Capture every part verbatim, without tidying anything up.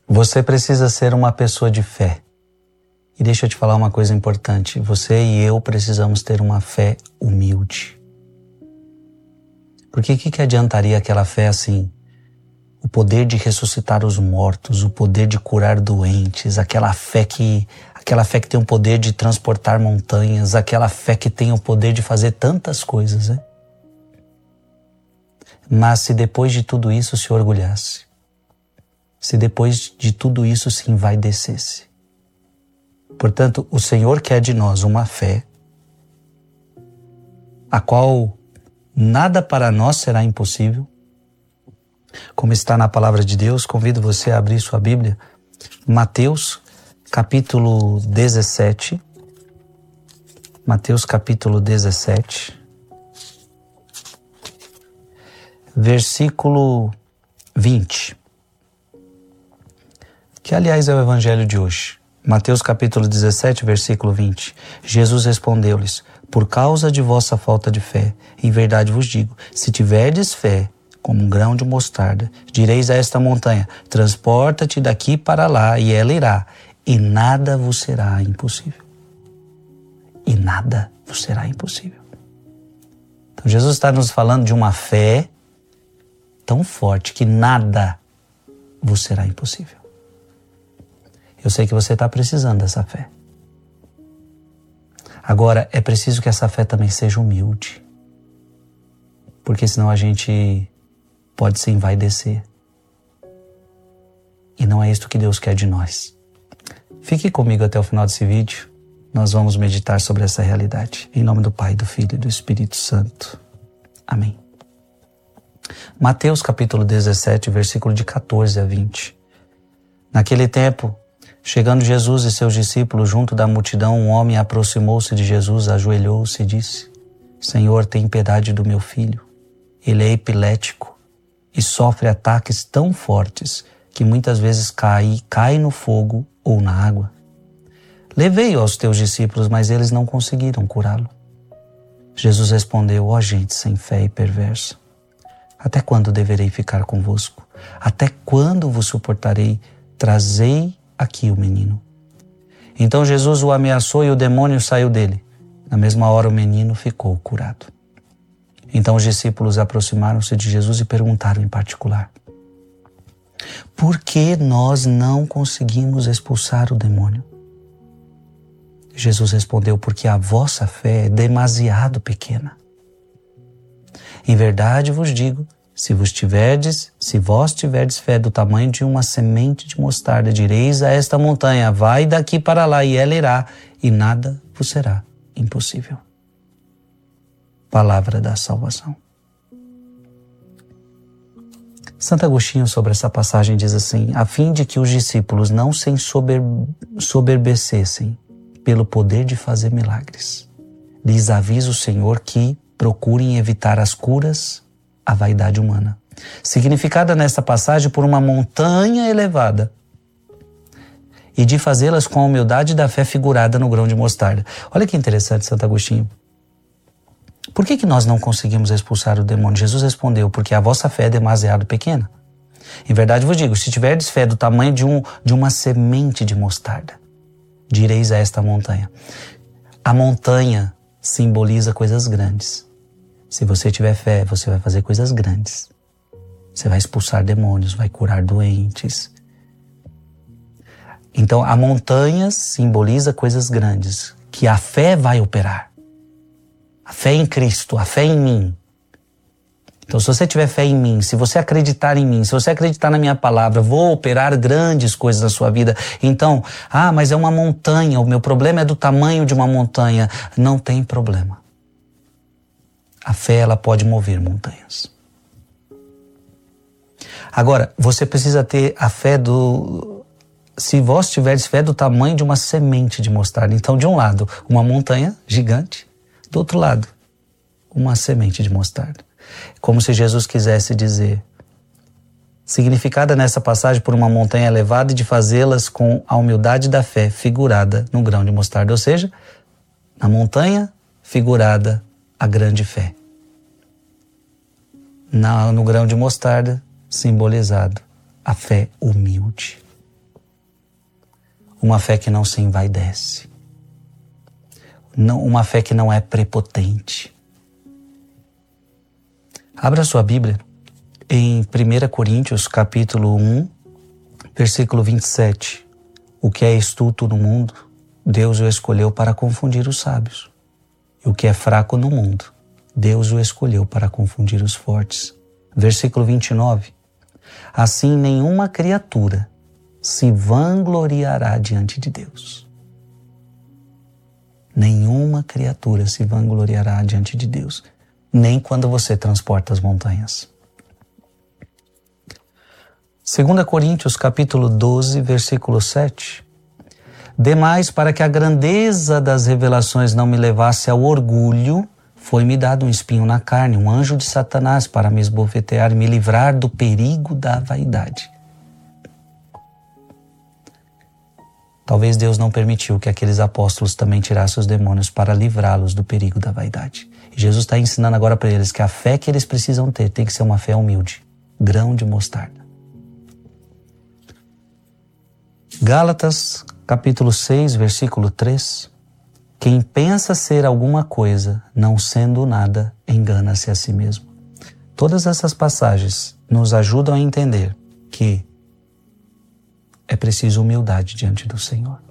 Você precisa ser uma pessoa de fé. E deixa eu te falar uma coisa importante. Você e eu precisamos ter uma fé humilde. Porque o que, que adiantaria aquela fé assim? O poder de ressuscitar os mortos, o poder de curar doentes, aquela fé que, aquela fé que tem o poder de transportar montanhas, aquela fé que tem o poder de fazer tantas coisas, né? Mas se depois de tudo isso se orgulhasse, se depois de tudo isso se envaidecesse. Portanto, o Senhor quer de nós uma fé a qual nada para nós será impossível. Como está na palavra de Deus, convido você a abrir sua Bíblia. Mateus, capítulo dezessete. Mateus, capítulo dezessete. Versículo vinte. Que, aliás, é o evangelho de hoje. Mateus, capítulo dezessete, versículo vinte. Jesus respondeu-lhes: por causa de vossa falta de fé, em verdade vos digo, se tiverdes fé, como um grão de mostarda, direis a esta montanha: transporta-te daqui para lá, e ela irá, e nada vos será impossível. E nada vos será impossível. Então Jesus está nos falando de uma fé tão forte que nada vos será impossível. Eu sei que você está precisando dessa fé. Agora, é preciso que essa fé também seja humilde, porque senão a gente pode se envaidecer. E não é isto que Deus quer de nós. Fique comigo até o final desse vídeo. Nós vamos meditar sobre essa realidade. Em nome do Pai, do Filho e do Espírito Santo. Amém. Mateus capítulo dezessete, versículo de catorze a vinte. Naquele tempo, chegando Jesus e seus discípulos junto da multidão, um homem aproximou-se de Jesus, ajoelhou-se e disse: Senhor, tem piedade do meu filho. Ele é epilético e sofre ataques tão fortes que muitas vezes cai, cai no fogo ou na água. Levei-o aos teus discípulos, mas eles não conseguiram curá-lo. Jesus respondeu: ó gente sem fé e perversa, até quando deverei ficar convosco? Até quando vos suportarei? Trazei aqui o menino. Então Jesus o ameaçou e o demônio saiu dele. Na mesma hora o menino ficou curado. Então os discípulos aproximaram-se de Jesus e perguntaram em particular: por que nós não conseguimos expulsar o demônio? Jesus respondeu: porque a vossa fé é demasiado pequena. Em verdade vos digo, se vos tiverdes, se vós tiverdes fé do tamanho de uma semente de mostarda, direis a esta montanha: vai daqui para lá, e ela irá, e nada vos será impossível. Palavra da salvação. Santo Agostinho, sobre essa passagem, diz assim: a fim de que os discípulos não se ensober, soberbecessem pelo poder de fazer milagres, lhes avisa o Senhor que procurem evitar as curas, a vaidade humana, significada nesta passagem por uma montanha elevada, e de fazê-las com a humildade da fé figurada no grão de mostarda. Olha que interessante, Santo Agostinho. Por que que nós não conseguimos expulsar o demônio? Jesus respondeu: porque a vossa fé é demasiado pequena. Em verdade vos digo, se tiverdes fé do tamanho de, um, de uma semente de mostarda, direis a esta montanha. A montanha simboliza coisas grandes. Se você tiver fé, você vai fazer coisas grandes. Você vai expulsar demônios, vai curar doentes. Então, a montanha simboliza coisas grandes, que a fé vai operar. A fé em Cristo, a fé em mim. Então, se você tiver fé em mim, se você acreditar em mim, se você acreditar na minha palavra, vou operar grandes coisas na sua vida. Então, ah, mas é uma montanha, o meu problema é do tamanho de uma montanha. Não tem problema. A fé, ela pode mover montanhas. Agora, você precisa ter a fé do... Se vós tiveres fé do tamanho de uma semente de mostarda. Então, de um lado, uma montanha gigante. Do outro lado, uma semente de mostarda. Como se Jesus quisesse dizer, significada nessa passagem por uma montanha elevada, e de fazê-las com a humildade da fé figurada no grão de mostarda. Ou seja, na montanha figurada a grande fé. Na, no grão de mostarda, simbolizado a fé humilde. Uma fé que não se envaidece. Não, uma fé que não é prepotente. Abra sua Bíblia em primeira Coríntios, capítulo um, versículo vinte e sete. O que é estulto no mundo, Deus o escolheu para confundir os sábios. E o que é fraco no mundo, Deus o escolheu para confundir os fortes. Versículo vinte e nove. Assim nenhuma criatura se vangloriará diante de Deus. Nenhuma criatura se vangloriará diante de Deus, nem quando você transporta as montanhas. Segunda Coríntios, capítulo doze, versículo sete. Demais, para que a grandeza das revelações não me levasse ao orgulho, foi-me dado um espinho na carne, um anjo de Satanás, para me esbofetear e me livrar do perigo da vaidade. Talvez Deus não permitiu que aqueles apóstolos também tirassem os demônios para livrá-los do perigo da vaidade. E Jesus está ensinando agora para eles que a fé que eles precisam ter tem que ser uma fé humilde, grão de mostarda. Gálatas, capítulo seis, versículo três. Quem pensa ser alguma coisa, não sendo nada, engana-se a si mesmo. Todas essas passagens nos ajudam a entender que é preciso humildade diante do Senhor.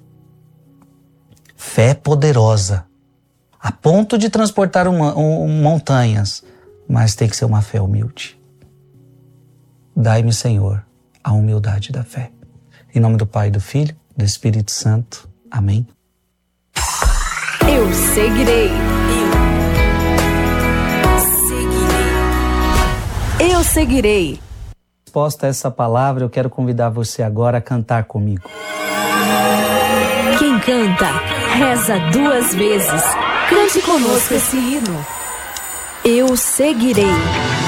Fé poderosa, a ponto de transportar uma, um, montanhas, mas tem que ser uma fé humilde. Dai-me, Senhor, a humildade da fé. Em nome do Pai, do Filho, do Espírito Santo. Amém. Eu seguirei. Eu seguirei. Eu seguirei. Resposta a essa palavra, eu quero convidar você agora a cantar comigo. Quem canta, reza duas vezes. Cante conosco esse hino. Eu seguirei.